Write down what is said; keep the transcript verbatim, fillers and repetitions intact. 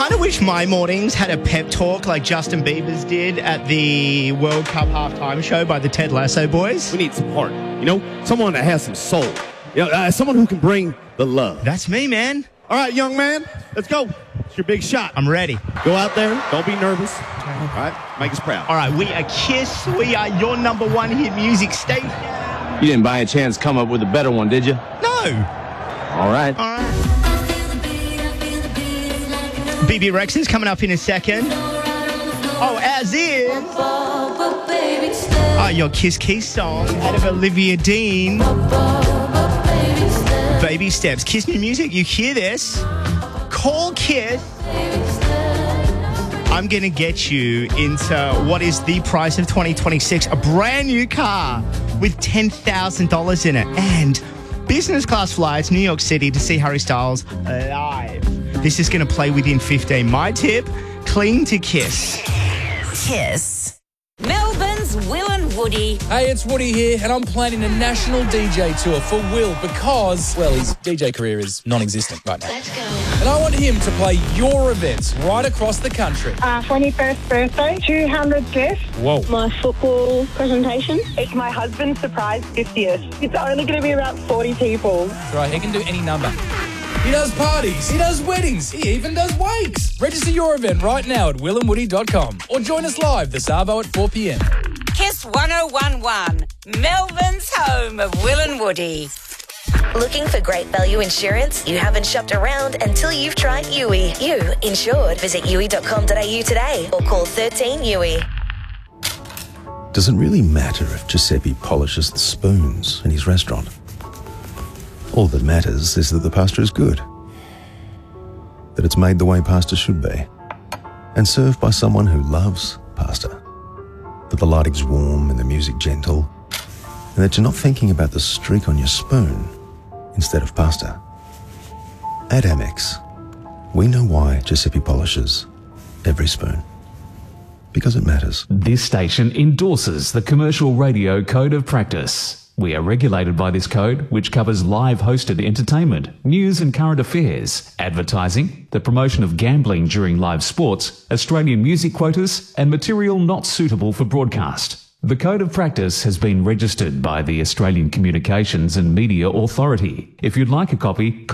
kind of wish my mornings had a pep talk like Justin Bieber's did at the World Cup halftime show by the Ted Lasso boys. We need some heart, you know, someone that has some soul, you know, uh, someone who can bring the love. That's me, man. All right, young man, let's go. It's your big shot. I'm ready. Go out there. Don't be nervous. All right, make us proud. All right, we are KISS. We are your number one hit music station. You didn't by any chance come up with a better one, did you? No. All right. All right. B B Rex is coming up in a second. Oh, as is. Oh, your Kiss Keys song out of Olivia Dean. Baby Steps. Kiss Me Music, you hear this? Call KISS. I'm going to get you into what is the price of twenty twenty-six, a brand new car with ten thousand dollars in it and business class flights New York City to see Harry Styles live. This is going to play within fifteen. My tip, cling to KISS. KISS. Melbourne's Will and Woody. Hey, it's Woody here, and I'm planning a national D J tour for Will because, well, his D J career is non-existent right now. Let's go. And I want him to play your events right across the country. Uh, twenty-first birthday, two hundred guests. Whoa. My football presentation. It's my husband's surprise fiftieth. It's only going to be about forty people. That's right, he can do any number. He does parties, he does weddings, he even does wakes. Register your event right now at will and woody dot com or join us live this Arvo at four p.m. KISS one oh one one, Melbourne's home of Will and Woody. Looking for great value insurance? You haven't shopped around until you've tried U I. You insured. Visit u i dot com dot a u today or call thirteen U I. Does it really matter if Giuseppe polishes the spoons in his restaurant? All that matters is that the pasta is good, that it's made the way pasta should be, and served by someone who loves pasta, that the lighting's warm and the music gentle, and that you're not thinking about the streak on your spoon instead of pasta. At Amex, we know why Giuseppe polishes every spoon. Because it matters. This station endorses the Commercial Radio Code of Practice. We are regulated by this code, which covers live hosted entertainment, news and current affairs, advertising, the promotion of gambling during live sports, Australian music quotas, and material not suitable for broadcast. The Code of Practice has been registered by the Australian Communications and Media Authority. If you'd like a copy,